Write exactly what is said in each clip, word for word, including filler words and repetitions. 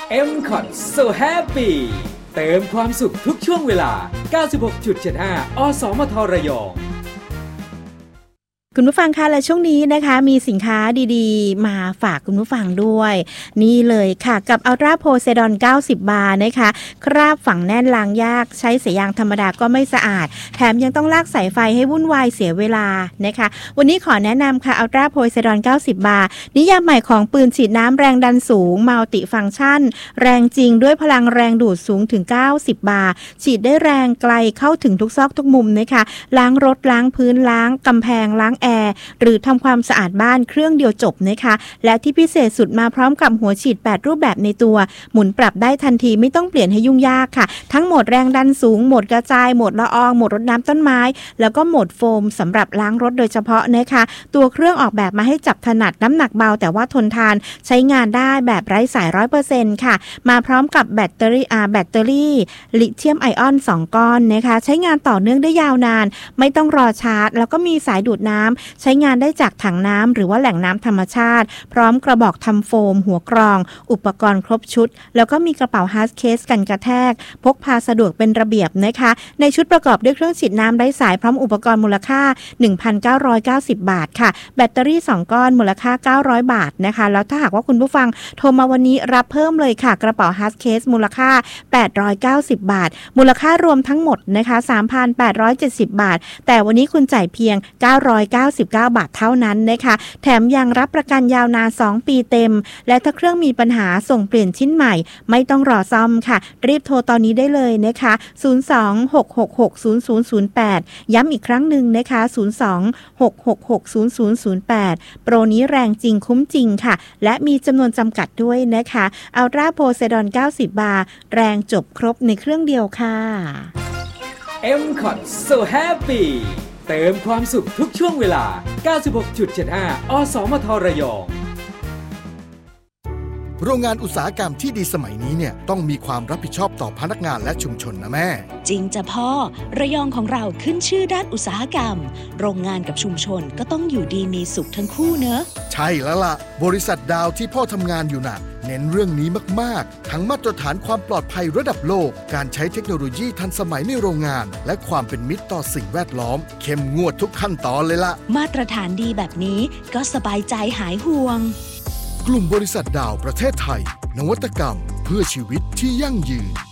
เอ็ม คอท So Happy เติมความสุขทุกช่วงเวลา เก้าสิบหกจุดเจ็ดห้า อสมทระยองคุณผู้ฟังคะและช่วงนี้นะคะมีสินค้าดีๆมาฝากคุณผู้ฟังด้วยนี่เลยค่ะกับ Ultra Poseidon เก้าสิบบาร์นะคะคราบฝังแน่นล้างยากใช้สายยางธรรมดาก็ไม่สะอาดแถมยังต้องลากสายไฟให้วุ่นวายเสียเวลานะคะวันนี้ขอแนะนำค่ะ Ultra Poseidon เก้าสิบบาร์นิยามใหม่ของปืนฉีดน้ำแรงดันสูงมัลติฟังก์ชันแรงจริงด้วยพลังแรงดูดสูงถึงเก้าสิบบาร์ฉีดได้แรงไกลเข้าถึงทุกซอกทุกมุมนะคะล้างรถล้างพื้นล้างกำแพงล้างแอร์หรือทำความสะอาดบ้านเครื่องเดียวจบนะคะและที่พิเศษสุดมาพร้อมกับหัวฉีดแปดรูปแบบในตัวหมุนปรับได้ทันทีไม่ต้องเปลี่ยนให้ยุ่งยากค่ะทั้งโหมดแรงดันสูงโหมดกระจายโหมดละอองโหมดรดน้ำต้นไม้แล้วก็โหมดโฟมสำหรับล้างรถโดยเฉพาะนะคะตัวเครื่องออกแบบมาให้จับถนัดน้ำหนักเบาแต่ว่าทนทานใช้งานได้แบบไร้สาย ร้อยเปอร์เซ็นต์ ค่ะมาพร้อมกับแบตเตอรี่อาแบตเตอรี่ลิเธียมไอออนสองก้อนนะคะใช้งานต่อเนื่องได้ยาวนานไม่ต้องรอชาร์จแล้วก็มีสายดูดน้ำใช้งานได้จากถังน้ำหรือว่าแหล่งน้ำธรรมชาติพร้อมกระบอกทำโฟมหัวกรองอุปกรณ์ครบชุดแล้วก็มีกระเป๋าฮาร์ดเคสกันกระแทกพกพาสะดวกเป็นระเบียบนะคะในชุดประกอบด้วยเครื่องฉีดน้ำไร้สายพร้อมอุปกรณ์มูลค่า หนึ่งพันเก้าร้อยเก้าสิบ บาทค่ะแบตเตอรี่สองก้อนมูลค่าเก้าร้อยบาทนะคะแล้วถ้าหากว่าคุณผู้ฟังโทรมาวันนี้รับเพิ่มเลยค่ะกระเป๋าฮาร์ดเคสมูลค่าแปดร้อยเก้าสิบบาทมูลค่ารวมทั้งหมดนะคะ สามพันแปดร้อยเจ็ดสิบ บาทแต่วันนี้คุณจ่ายเพียงเก้าร้อยเก้าสิบเก้าบาทเท่านั้นนะคะแถมยังรับประกันยาวนานสองปีเต็มและถ้าเครื่องมีปัญหาส่งเปลี่ยนชิ้นใหม่ไม่ต้องรอซ่อมค่ะรีบโทรตอนนี้ได้เลยนะคะศูนย์ สอง หก หก หก ศูนย์ ศูนย์ ศูนย์ แปดย้ำอีกครั้งหนึ่งนะคะศูนย์ สอง หก หก หก ศูนย์ ศูนย์ ศูนย์ แปดโปรนี้แรงจริงคุ้มจริงค่ะและมีจำนวนจำกัดด้วยนะคะ Ultra Poseidon เก้าสิบบาร์แรงจบครบในเครื่องเดียวค่ะเอ็ม คอท So Happy เติมความสุขทุกช่วงเวลา เก้าสิบหกจุดเจ็ดห้า อสมทระยองโรงงานอุตสาหกรรมที่ดีสมัยนี้เนี่ยต้องมีความรับผิดชอบต่อพนักงานและชุมชนนะแม่จริงจ้ะพ่อระยองของเราขึ้นชื่อด้านอุตสาหกรรมโรงงานกับชุมชนก็ต้องอยู่ดีมีสุขทั้งคู่เนอะใช่แล้วล่ะบริษัทดาวที่พ่อทำงานอยู่น่ะเน้นเรื่องนี้มากๆทั้งมาตรฐานความปลอดภัยระดับโลกการใช้เทคโนโลยีทันสมัยในโรงงานและความเป็นมิตรต่อสิ่งแวดล้อมเข้มงวดทุกขั้นตอนเลยล่ะมาตรฐานดีแบบนี้ก็สบายใจหายห่วงกลุ่มบริษัทดาวประเทศไทยนวัตกรรมเพื่อชีวิตที่ยั่งยืน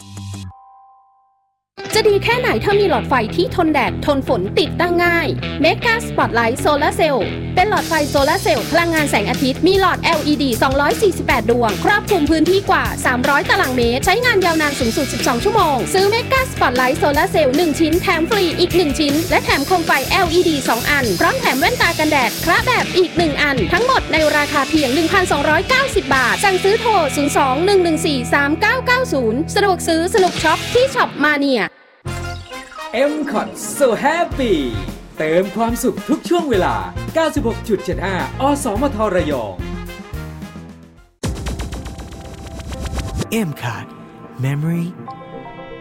จะดีแค่ไหนถ้ามีหลอดไฟที่ทนแดดทนฝนติดตั้งง่าย Mega Spotlight Solar Cell เป็นหลอดไฟโซลาร์เซลล์พลังงานแสงอาทิตย์มีหลอด แอล อี ดี สองร้อยสี่สิบแปด ดวงครอบคลุมพื้นที่กว่าสามร้อยตารางเมตรใช้งานยาวนานสูงสุดสิบสองชั่วโมงซื้อ Mega Spotlight Solar Cell หนึ่งชิ้นแถมฟรีอีกหนึ่งชิ้นและแถมโคมไฟ แอล อี ดี สองอันพร้อมแถมแว่นตากันแดดคละแบบอีกหนึ่งอันทั้งหมดในราคาเพียง หนึ่งพันสองร้อยเก้าสิบ บาทสั่งซื้อโทรศูนย์ สอง หนึ่ง หนึ่ง สี่ สาม เก้า เก้า ศูนย์สะดวกซื้อสนุกช็อปที่ช็อปมาเนียเอ็ม คอท So Happy เติมความสุขทุกช่วงเวลา เก้าสิบหกจุดเจ็ดห้า อสมทระยองเอ็ม คอท Memory